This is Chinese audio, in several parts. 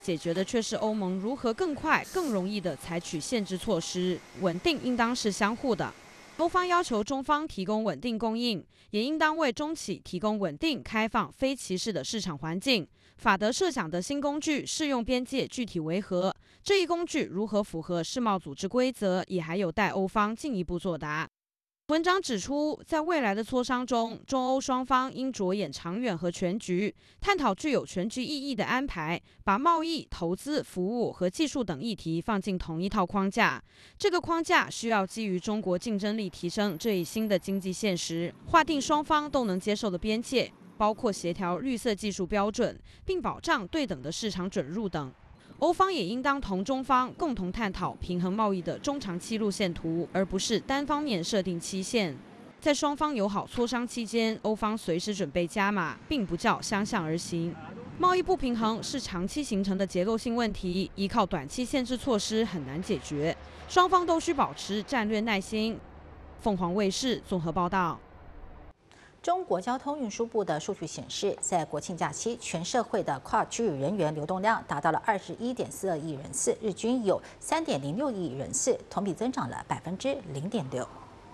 解决的却是欧盟如何更快、更容易地采取限制措施。稳定应当是相互的。欧方要求中方提供稳定供应，也应当为中企提供稳定、开放、非歧视的市场环境。法德设想的新工具适用边界具体为何？这一工具如何符合世贸组织规则，也还有待欧方进一步作答。文章指出，在未来的磋商中，中欧双方应着眼长远和全局，探讨具有全局意义的安排，把贸易、投资、服务和技术等议题放进同一套框架。这个框架需要基于中国竞争力提升这一新的经济现实，划定双方都能接受的边界，包括协调绿色技术标准，并保障对等的市场准入等。欧方也应当同中方共同探讨平衡贸易的中长期路线图，而不是单方面设定期限。在双方友好磋商期间，欧方随时准备加码，并不叫相向而行。贸易不平衡是长期形成的结构性问题，依靠短期限制措施很难解决，双方都需保持战略耐心。凤凰卫视综合报道。 中国交通运输部的数据显示，在国庆假期，全社会的跨区域人员流动量达到了21.42亿人次，日均有3.06亿人次，同比增长了0.6%。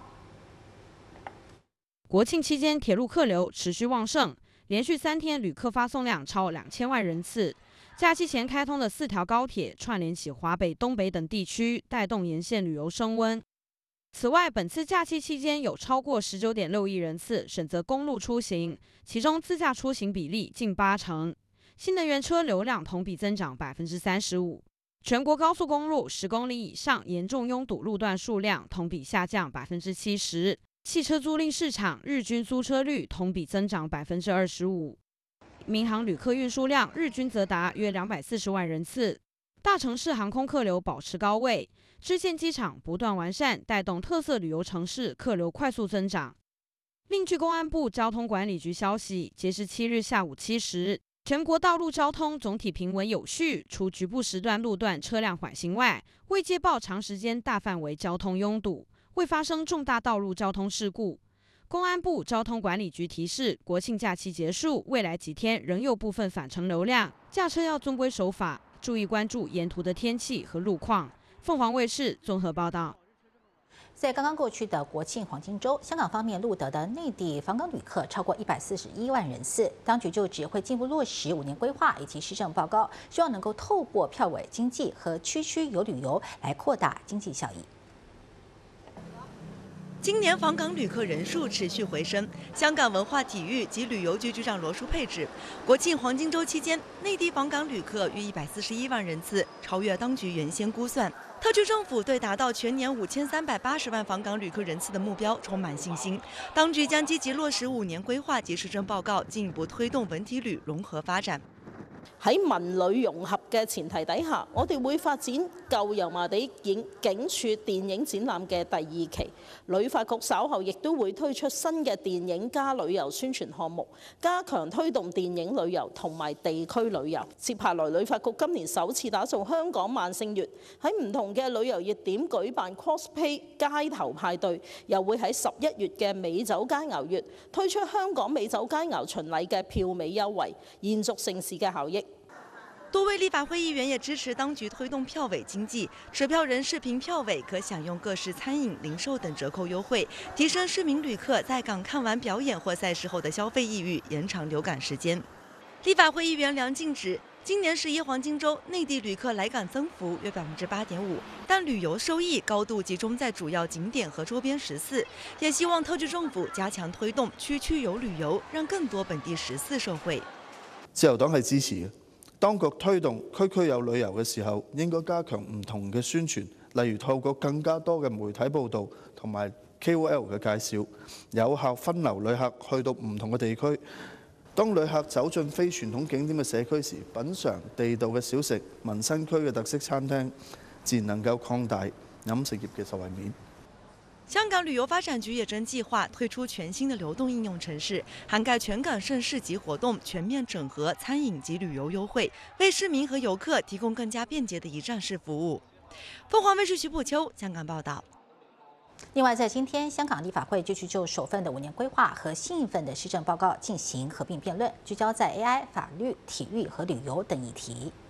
国庆期间，铁路客流持续旺盛，连续3天旅客发送量超2000万人次。假期前开通的4条高铁串联起华北、东北等地区，带动沿线旅游升温。此外，本次假期期间有超过19.6亿人次选择公路出行，其中自驾出行比例近80%。新能源车流量同比增长35%。全国高速公路10公里以上严重拥堵路段数量同比下降70%。汽车租赁市场日均租车率同比增长25%。民航旅客运输量日均则达约240万人次。大城市航空客流保持高位。支线机场不断完善，带动特色旅游城市客流快速增长。另据公安部交通管理局消息，截至7日下午7时，全国道路交通总体平稳有序，除局部时段路段车辆缓行外，未接报长时间大范围交通拥堵，未发生重大道路交通事故。公安部交通管理局提示，国庆假期结束，未来几天仍有部分返程流量，驾车要遵规守法，注意关注沿途的天气和路况。凤凰卫视综合报道。 在刚刚过去的国庆黄金周，香港方面录得的内地访港旅客超过141万人次，当局就只会进一步落实5年规划以及施政报告，希望能够透过票委经济和区区有旅游来扩大经济效益。 今年访港旅客人数持续回升。香港文化体育及旅游局局长罗淑佩指，国庆黄金周期间，内地访港旅客约141万人次，超越当局原先估算。特区政府对达到全年5380万访港旅客人次的目标充满信心，当局将积极落實5年規劃及施政報告，進一步推動文體旅融合發展。 喺文旅融合嘅前提底下，我哋會發展舊油麻地警署電影展覽嘅第2期。旅發局稍後亦都會推出新嘅電影加旅遊宣傳項目，加強推動電影旅遊同埋地區旅遊。接下來，旅發局今年首次打造香港萬聖月，喺唔同嘅旅遊熱點舉辦 cosplay 街頭派對，又會喺11月嘅美酒佳肴月推出香港美酒佳肴巡禮嘅票尾優惠，延續盛事嘅效益。 多位立法会议员也支持当局推动票委经济，持票人视频票委可享用各式餐饮、零售等折扣优惠，提升市民旅客在港看完表演或赛事后的消费意欲，延长留港时间。立法会议员梁静指，今年11黄金周内地旅客来港增幅约8.5%，但旅游收益高度集中在主要景点和周边14，也希望特区政府加強推動區區有旅遊，讓更多本地14受惠。 自由黨係支持嘅。當局推動區區有旅遊嘅時候，應該加強唔同嘅宣傳，例如透過更加多嘅媒體報導同埋 KOL 嘅介紹，有效分流旅客去到唔同嘅地區。當旅客走進非傳統景點嘅社區時，品嚐地道嘅小食、民生區嘅特色餐廳，自然能夠擴大飲食業嘅受惠面。 香港旅遊發展局也正計劃推出全新的流動應用程式，涵蓋全港盛事及活動，全面整合餐飲及旅遊優惠，為市民和遊客提供更加便捷的一站式服務。鳳凰衛視徐普秋香港報道。 另外，在今天，香港立法會繼續就首份的5年規劃和新一份的施政報告進行合併辯論，聚焦在 AI、法律、體育和旅遊等議題。